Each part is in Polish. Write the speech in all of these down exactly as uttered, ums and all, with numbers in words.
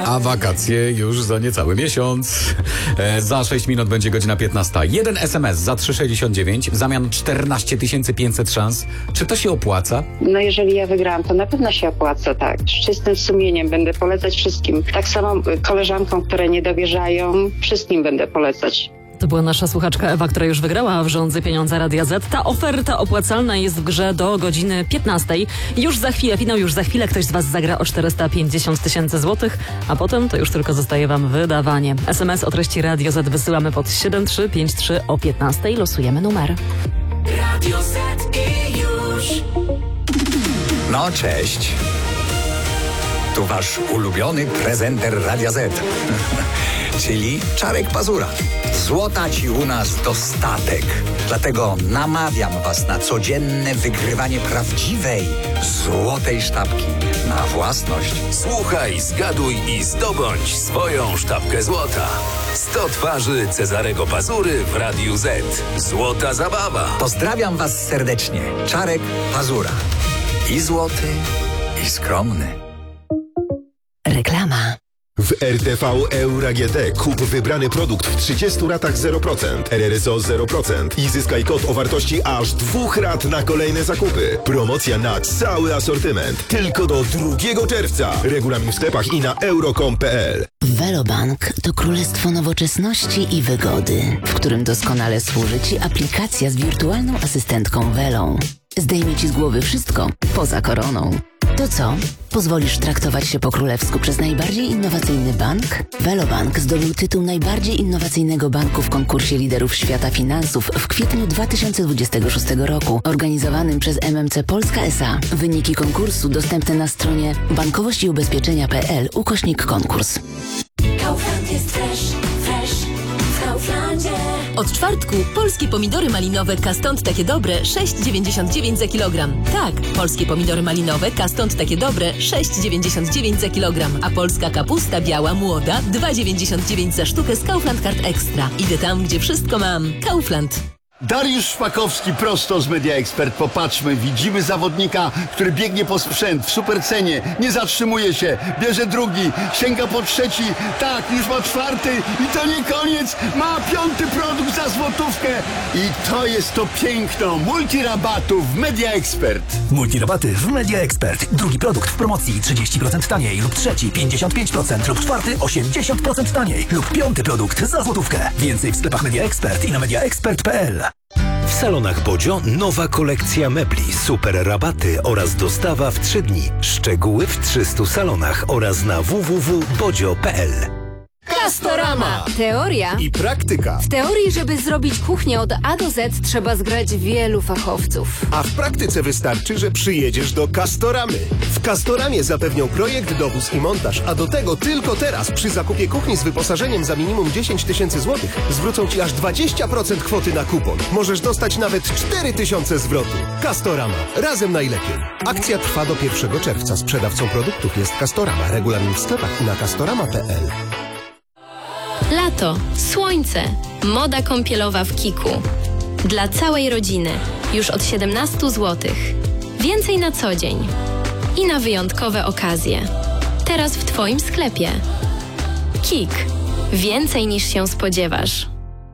A wakacje już za niecały miesiąc. E, za sześć minut będzie godzina piętnasta. Jeden es em es za trzy sześćdziesiąt dziewięć w zamian czternaście tysięcy pięćset szans. Czy to się opłaca? No jeżeli ja wygrałam, to na pewno się opłaca, tak. Z czystym sumieniem będę polecać wszystkim. Tak samo koleżankom, które nie dowierzają, wszystkim będę polecać. To była nasza słuchaczka Ewa, która już wygrała w Żądzy Pieniądze Radia Z. Ta oferta opłacalna jest w grze do godziny piętnastej. Już za chwilę, finał już za chwilę. Ktoś z Was zagra o czterysta pięćdziesiąt tysięcy złotych, a potem to już tylko zostaje Wam wydawanie. es em es o treści Radio Z wysyłamy pod siedem trzy pięć trzy o piętnastej. Losujemy numer. Radio Z i już. No cześć. Tu Wasz ulubiony prezenter Radia Z. Czyli Czarek Pazura. Złota ci u nas dostatek. Dlatego namawiam was na codzienne wygrywanie prawdziwej, złotej sztabki na własność. Słuchaj, zgaduj i zdobądź swoją sztabkę złota. sto twarzy Cezarego Pazury w Radiu Z. Złota zabawa. Pozdrawiam was serdecznie. Czarek Pazura. I złoty, i skromny. Reklama. W R T V Euro G D kup wybrany produkt w trzydziestu ratach zero procent, R R S O zero procent i zyskaj kod o wartości aż dwóch rat na kolejne zakupy. Promocja na cały asortyment. Tylko do drugiego czerwca. Regulamin w sklepach i na euro kropka com kropka p l. Velobank to królestwo nowoczesności i wygody, w którym doskonale służy Ci aplikacja z wirtualną asystentką Velą. Zdejmie Ci z głowy wszystko poza koroną. To co? Pozwolisz traktować się po królewsku przez najbardziej innowacyjny bank? Velobank zdobył tytuł najbardziej innowacyjnego banku w konkursie liderów świata finansów w kwietniu dwa tysiące dwudziestego szóstego roku, organizowanym przez M M C Polska S A. Wyniki konkursu dostępne na stronie bankowość i ubezpieczenia kropka p l ukośnik konkurs. Kaufland jest fresh, fresh w Kauflandzie. Od czwartku polskie pomidory malinowe Kastąd takie dobre sześć dziewięćdziesiąt dziewięć za kilogram. Tak, polskie pomidory malinowe Kastąd takie dobre sześć dziewięćdziesiąt dziewięć za kilogram. A polska kapusta biała młoda dwa dziewięćdziesiąt dziewięć za sztukę z Kaufland Card Extra. Idę tam, gdzie wszystko mam. Kaufland. Dariusz Szpakowski prosto z Media Expert. Popatrzmy, widzimy zawodnika, który biegnie po sprzęt w supercenie, nie zatrzymuje się, bierze drugi, sięga po trzeci, tak, już ma czwarty i to nie koniec, ma piąty produkt za złotówkę i to jest to piękno multirabatów w Media Expert. Multirabaty w Media Expert. Drugi produkt w promocji trzydzieści procent taniej lub trzeci pięćdziesiąt pięć procent lub czwarty osiemdziesiąt procent taniej lub piąty produkt za złotówkę. Więcej w sklepach Media Expert i na media expert kropka p l. W salonach Bodzio nowa kolekcja mebli, super rabaty oraz dostawa w trzy dni. Szczegóły w trzystu salonach oraz na w w w kropka bodzio kropka p l. Castorama. Teoria i praktyka. W teorii, żeby zrobić kuchnię od A do Z, trzeba zgrać wielu fachowców. A w praktyce wystarczy, że przyjedziesz do Castoramy. W Castoramie zapewnią projekt, dowóz i montaż, a do tego tylko teraz przy zakupie kuchni z wyposażeniem za minimum dziesięć tysięcy złotych zwrócą Ci aż dwadzieścia procent kwoty na kupon. Możesz dostać nawet cztery tysiące zwrotu. Castorama. Razem najlepiej. Akcja trwa do pierwszego czerwca. Sprzedawcą produktów jest Castorama. Regulamin w sklepach i na castorama kropka p l. Lato, słońce, moda kąpielowa w Kiku. Dla całej rodziny, już od siedemnastu złotych. Więcej na co dzień i na wyjątkowe okazje. Teraz w Twoim sklepie. Kik. Więcej niż się spodziewasz.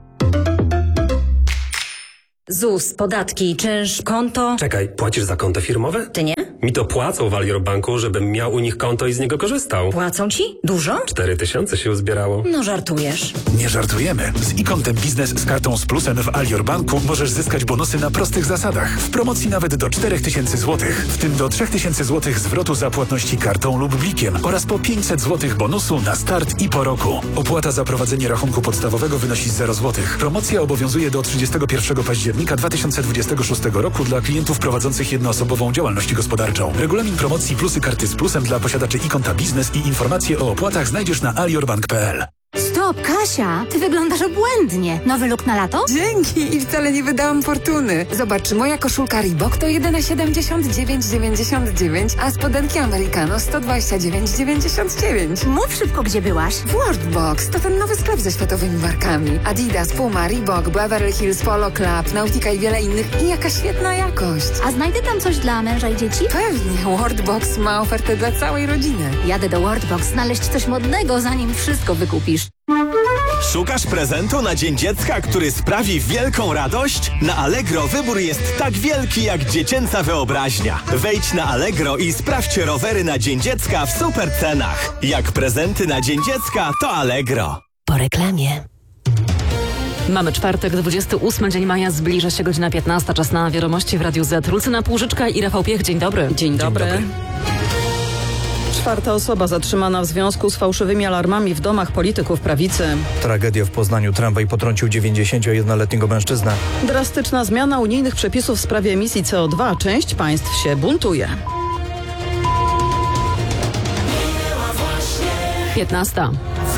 Z U S, podatki, czynsz, konto... Czekaj, płacisz za konto firmowe? Ty nie? Mi to płacą w Alior Banku, żebym miał u nich konto i z niego korzystał. Płacą ci? Dużo? Cztery tysiące się uzbierało. No żartujesz. Nie żartujemy. Z e-kontem biznes z kartą z plusem w Alior Banku możesz zyskać bonusy na prostych zasadach. W promocji nawet do czterech tysięcy złotych, w tym do trzech tysięcy złotych zwrotu za płatności kartą lub blikiem oraz po pięćset złotych bonusu na start i po roku. Opłata za prowadzenie rachunku podstawowego wynosi zero złotych. Promocja obowiązuje do trzydziestego pierwszego października dwa tysiące dwudziestego szóstego roku dla klientów prowadzących jednoosobową działalność gospodarczą. Regulamin promocji plusy karty z plusem dla posiadaczy e-konta biznes i informacje o opłatach znajdziesz na aliorbank kropka p l. Stop! O, Kasia, ty wyglądasz obłędnie. Nowy look na lato? Dzięki i wcale nie wydałam fortuny. Zobacz, moja koszulka Reebok to jedyne siedemdziesiąt dziewięć dziewięćdziesiąt dziewięć, a spodenki Americano sto dwadzieścia dziewięć dziewięćdziesiąt dziewięć. Mów szybko, gdzie byłaś. W Worldbox to ten nowy sklep ze światowymi markami. Adidas, Puma, Reebok, Beverly Hills, Polo Club, Nautica i wiele innych i jaka świetna jakość. A znajdę tam coś dla męża i dzieci? Pewnie, Worldbox ma ofertę dla całej rodziny. Jadę do Worldbox znaleźć coś modnego, zanim wszystko wykupisz. Szukasz prezentu na Dzień Dziecka, który sprawi wielką radość? Na Allegro wybór jest tak wielki jak dziecięca wyobraźnia. Wejdź na Allegro i sprawdź rowery na Dzień Dziecka w super cenach. Jak prezenty na Dzień Dziecka, to Allegro. Po reklamie. Mamy czwartek, dwudziesty ósmy dzień maja, zbliża się godzina piętnasta, czas na wiadomości w Radiu Z. Lucyna Półżyczka i Rafał Piech, dzień dobry. Dzień dobry. Dzień dobry. Czwarta osoba zatrzymana w związku z fałszywymi alarmami w domach polityków prawicy. Tragedia w Poznaniu. Tramwaj potrącił dziewięćdziesięciojednoletniego mężczyznę. Drastyczna zmiana unijnych przepisów w sprawie emisji C O dwa. Część państw się buntuje. piętnasta.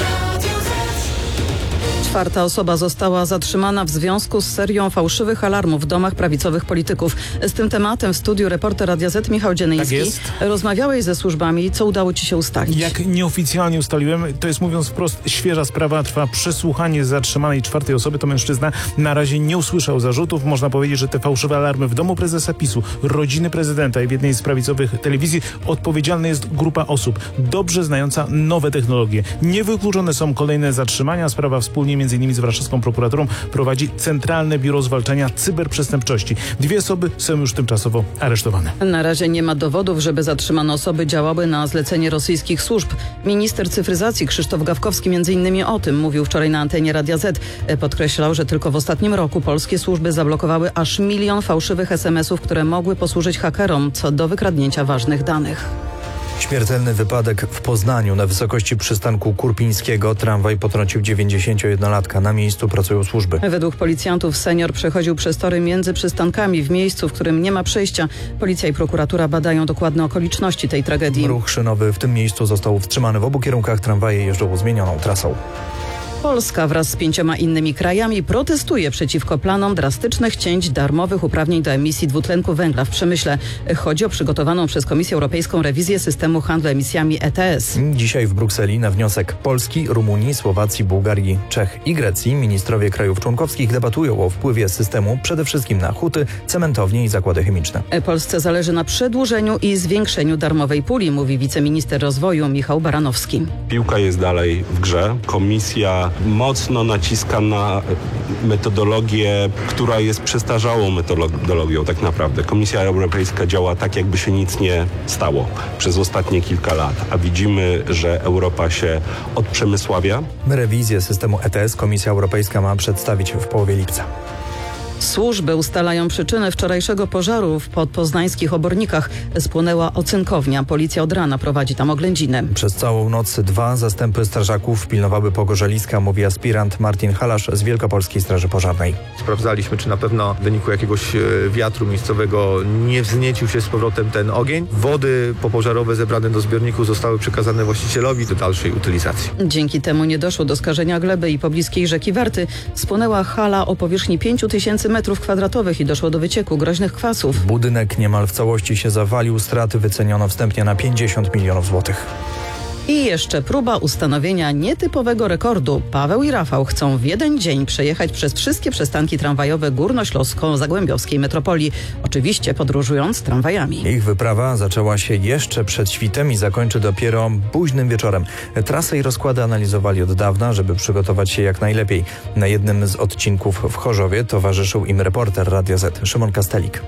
Czwarta osoba została zatrzymana w związku z serią fałszywych alarmów w domach prawicowych polityków. Z tym tematem w studiu reporter Radia Z Michał Dzienejski. Tak jest. Rozmawiałeś ze służbami. Co udało ci się ustalić? Jak nieoficjalnie ustaliłem, to jest mówiąc wprost świeża sprawa, trwa przesłuchanie zatrzymanej czwartej osoby. To mężczyzna na razie nie usłyszał zarzutów. Można powiedzieć, że te fałszywe alarmy w domu prezesa PiSu, rodziny prezydenta i w jednej z prawicowych telewizji odpowiedzialna jest grupa osób dobrze znająca nowe technologie. Niewykluczone są kolejne zatrzymania. Sprawa wspólnie między innymi z warszawską prokuraturą prowadzi Centralne Biuro Zwalczania Cyberprzestępczości. Dwie osoby są już tymczasowo aresztowane. Na razie nie ma dowodów, żeby zatrzymane osoby działały na zlecenie rosyjskich służb. Minister cyfryzacji Krzysztof Gawkowski między innymi o tym mówił wczoraj na antenie Radia Z. Podkreślał, że tylko w ostatnim roku polskie służby zablokowały aż milion fałszywych es em esów, które mogły posłużyć hakerom co do wykradnięcia ważnych danych. Śmiertelny wypadek w Poznaniu. Na wysokości przystanku Kurpińskiego tramwaj potrącił dziewięćdziesięciojednolatka. Na miejscu pracują służby. Według policjantów senior przechodził przez tory między przystankami w miejscu, w którym nie ma przejścia. Policja i prokuratura badają dokładne okoliczności tej tragedii. Ruch szynowy w tym miejscu został wstrzymany w obu kierunkach. Tramwaje jeżdżą zmienioną trasą. Polska wraz z pięcioma innymi krajami protestuje przeciwko planom drastycznych cięć darmowych uprawnień do emisji dwutlenku węgla w przemyśle. Chodzi o przygotowaną przez Komisję Europejską rewizję systemu handlu emisjami E T S. Dzisiaj w Brukseli na wniosek Polski, Rumunii, Słowacji, Bułgarii, Czech i Grecji ministrowie krajów członkowskich debatują o wpływie systemu przede wszystkim na huty, cementownie i zakłady chemiczne. Polsce zależy na przedłużeniu i zwiększeniu darmowej puli, mówi wiceminister rozwoju Michał Baranowski. Piłka jest dalej w grze. Komisja mocno naciska na metodologię, która jest przestarzałą metodologią tak naprawdę. Komisja Europejska działa tak, jakby się nic nie stało przez ostatnie kilka lat, a widzimy, że Europa się odprzemysławia. Rewizję systemu E T S Komisja Europejska ma przedstawić w połowie lipca. Służby ustalają przyczyny wczorajszego pożaru w podpoznańskich Obornikach. Spłonęła ocynkownia. Policja od rana prowadzi tam oględziny. Przez całą noc dwa zastępy strażaków pilnowały pogorzeliska, mówi aspirant Martin Halasz z Wielkopolskiej Straży Pożarnej. Sprawdzaliśmy, czy na pewno w wyniku jakiegoś wiatru miejscowego nie wzniecił się z powrotem ten ogień. Wody popożarowe zebrane do zbiorniku zostały przekazane właścicielowi do dalszej utylizacji. Dzięki temu nie doszło do skażenia gleby i pobliskiej rzeki Warty. Spłonęła hala o powierzchni pięciu tysięcy metrów kwadratowych i doszło do wycieku groźnych kwasów. Budynek niemal w całości się zawalił, straty wyceniono wstępnie na pięćdziesiąt milionów złotych. I jeszcze próba ustanowienia nietypowego rekordu. Paweł i Rafał chcą w jeden dzień przejechać przez wszystkie przystanki tramwajowe górnośląsko-zagłębiowskiej metropolii. Oczywiście podróżując tramwajami. Ich wyprawa zaczęła się jeszcze przed świtem i zakończy dopiero późnym wieczorem. Trasę i rozkłady analizowali od dawna, żeby przygotować się jak najlepiej. Na jednym z odcinków w Chorzowie towarzyszył im reporter Radia Z Szymon Kastelik.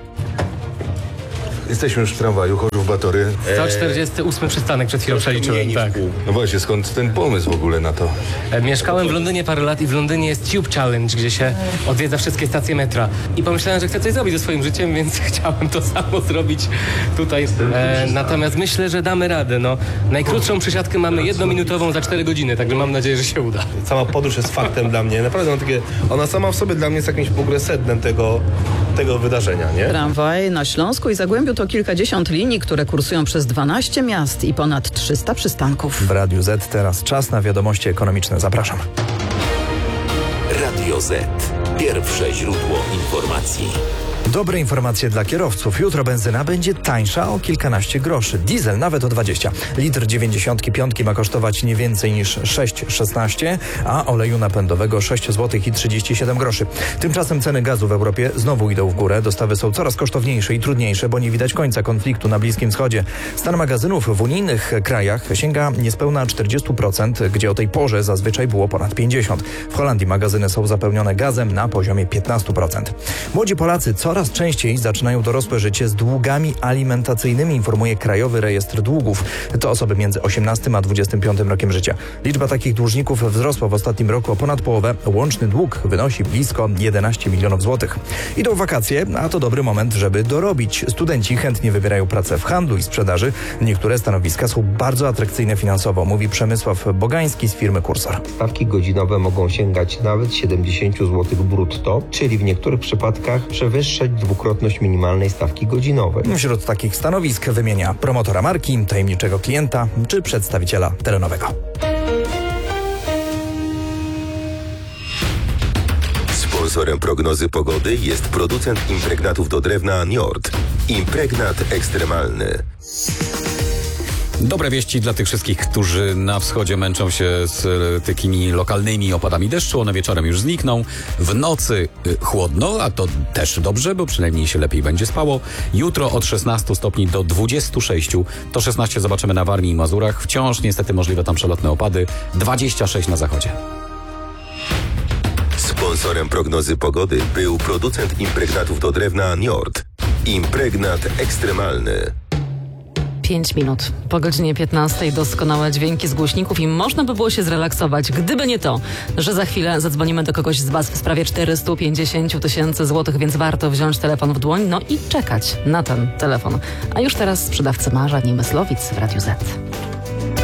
Jesteśmy już w tramwaju Chorzów-Batory. sto czterdziesty ósmy przystanek przed chwilą przeliczyłem, tak. No właśnie, skąd ten pomysł w ogóle na to? Mieszkałem w Londynie parę lat i w Londynie jest Tube Challenge, gdzie się odwiedza wszystkie stacje metra. I pomyślałem, że chcę coś zrobić ze swoim życiem, więc chciałem to samo zrobić tutaj. E, natomiast myślę, że damy radę. No, najkrótszą przysiadkę mamy jednominutową za cztery godziny, także mam nadzieję, że się uda. Cała podróż jest faktem dla mnie. Naprawdę mam takie, ona sama w sobie dla mnie jest jakimś w ogóle sednem tego, tego wydarzenia, nie? Tramwaj na Śląsku i Zagłębiu to kilkadziesiąt linii, które kursują przez dwanaście miast i ponad trzysta przystanków. W Radiu Z teraz czas na wiadomości ekonomiczne. Zapraszam. Radio Z. Pierwsze źródło informacji. Dobre informacje dla kierowców. Jutro benzyna będzie tańsza o kilkanaście groszy. Diesel nawet o dwadzieścia. Litr dziewięćdziesiątki piątki ma kosztować nie więcej niż sześć szesnaście, a oleju napędowego sześć złotych i trzydzieści siedem groszy. Tymczasem ceny gazu w Europie znowu idą w górę. Dostawy są coraz kosztowniejsze i trudniejsze, bo nie widać końca konfliktu na Bliskim Wschodzie. Stan magazynów w unijnych krajach sięga niespełna czterdzieści procent, gdzie o tej porze zazwyczaj było ponad pięćdziesiąt procent. W Holandii magazyny są zapełnione gazem na poziomie piętnaście procent. Młodzi Polacy coraz częściej zaczynają dorosłe życie z długami alimentacyjnymi, informuje Krajowy Rejestr Długów. To osoby między osiemnastym a dwudziestym piątym rokiem życia. Liczba takich dłużników wzrosła w ostatnim roku o ponad połowę. Łączny dług wynosi blisko jedenaście milionów złotych. Idą wakacje, a to dobry moment, żeby dorobić. Studenci chętnie wybierają pracę w handlu i sprzedaży. Niektóre stanowiska są bardzo atrakcyjne finansowo, mówi Przemysław Bogański z firmy Kursor. Stawki godzinowe mogą sięgać nawet siedemdziesiąt złotych brutto, czyli w niektórych przypadkach przewyższać dwukrotność minimalnej stawki godzinowej. Wśród takich stanowisk wymienia promotora marki, tajemniczego klienta czy przedstawiciela terenowego. Sponsorem prognozy pogody jest producent impregnatów do drewna Njord. Impregnat ekstremalny. Dobre wieści dla tych wszystkich, którzy na wschodzie męczą się z takimi lokalnymi opadami deszczu. One wieczorem już znikną. W nocy y, chłodno, a to też dobrze, bo przynajmniej się lepiej będzie spało. Jutro od szesnastu stopni do dwudziestu sześciu. To szesnaście zobaczymy na Warmii i Mazurach. Wciąż niestety możliwe tam przelotne opady. dwadzieścia sześć na zachodzie. Sponsorem prognozy pogody był producent impregnatów do drewna Njord. Impregnat ekstremalny. Pięć minut po godzinie piętnastej doskonałe dźwięki z głośników i można by było się zrelaksować, gdyby nie to, że za chwilę zadzwonimy do kogoś z Was w sprawie czterystu pięćdziesięciu tysięcy złotych, więc warto wziąć telefon w dłoń, no i czekać na ten telefon. A już teraz sprzedawcy marzeń i Myslowic w Radiu Z.